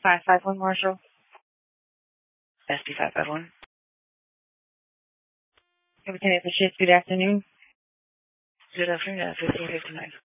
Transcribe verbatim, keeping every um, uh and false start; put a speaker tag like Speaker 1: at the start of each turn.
Speaker 1: five five one, Marshall.
Speaker 2: S D five five one.
Speaker 1: Everything for shift. Good afternoon.
Speaker 2: Good afternoon, uh, fifteen fifty-nine.